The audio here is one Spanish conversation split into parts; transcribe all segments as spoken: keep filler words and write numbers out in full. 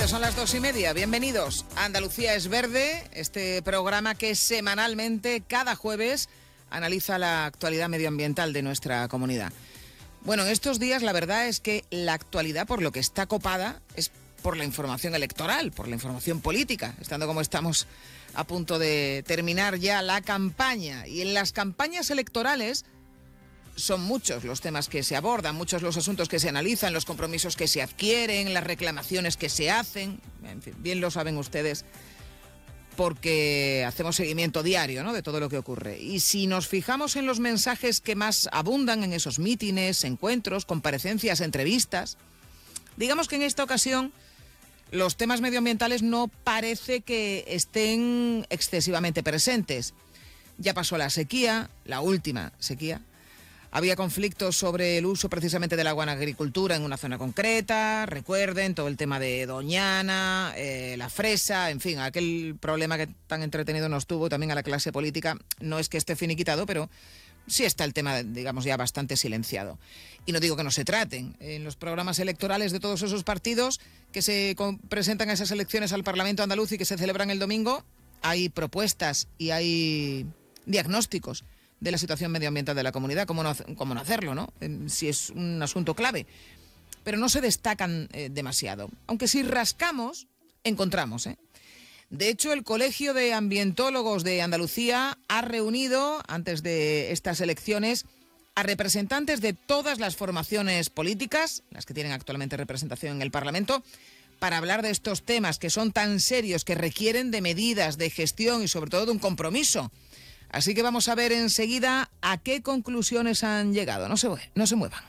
tarde, son las dos y media. Bienvenidos a Andalucía es Verde, este programa que semanalmente, cada jueves, analiza la actualidad medioambiental de nuestra comunidad. Bueno, en estos días la verdad es que la actualidad, por lo que está copada, es por la información electoral, por la información política, estando como estamos a punto de terminar ya la campaña. Y en las campañas electorales son muchos los temas que se abordan, muchos los asuntos que se analizan, los compromisos que se adquieren, las reclamaciones que se hacen. En fin, bien lo saben ustedes, porque hacemos seguimiento diario, ¿no?, de todo lo que ocurre. Y si nos fijamos en los mensajes que más abundan en esos mítines, encuentros, comparecencias, entrevistas, digamos que en esta ocasión los temas medioambientales no parece que estén excesivamente presentes. Ya pasó la sequía, la última sequía. Había conflictos sobre el uso precisamente del agua en agricultura en una zona concreta. Recuerden todo el tema de Doñana, eh, la fresa, en fin, aquel problema que tan entretenido nos tuvo también a la clase política. No es que esté finiquitado, pero sí está el tema, digamos, ya bastante silenciado. Y no digo que no se traten. En los programas electorales de todos esos partidos que se presentan a esas elecciones al Parlamento andaluz y que se celebran el domingo, hay propuestas y hay diagnósticos de la situación medioambiental de la comunidad, cómo no, cómo no hacerlo, ¿no? Si es un asunto clave. Pero no se destacan eh, demasiado. Aunque si rascamos, encontramos, ¿eh? De hecho, el Colegio de Ambientólogos de Andalucía ha reunido, antes de estas elecciones, a representantes de todas las formaciones políticas, las que tienen actualmente representación en el Parlamento, para hablar de estos temas que son tan serios, que requieren de medidas, de gestión y sobre todo de un compromiso. Así que vamos a ver enseguida a qué conclusiones han llegado. No se, no se muevan.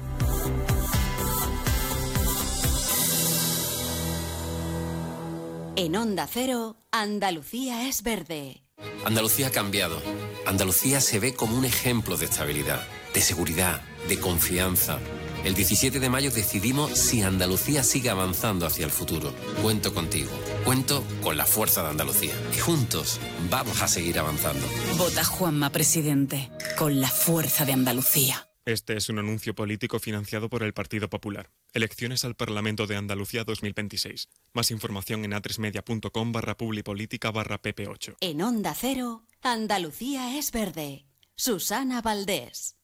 En Onda Cero, Andalucía es Verde. Andalucía ha cambiado. Andalucía se ve como un ejemplo de estabilidad, de seguridad, de confianza. El diecisiete de mayo decidimos si Andalucía sigue avanzando hacia el futuro. Cuento contigo. Cuento con la fuerza de Andalucía. Y juntos vamos a seguir avanzando. Vota Juanma Presidente, con la fuerza de Andalucía. Este es un anuncio político financiado por el Partido Popular. Elecciones al Parlamento de Andalucía dos mil veintiséis. Más información en atresmedia.com barra publipolítica barra pp8. En Onda Cero, Andalucía es Verde. Susana Valdés.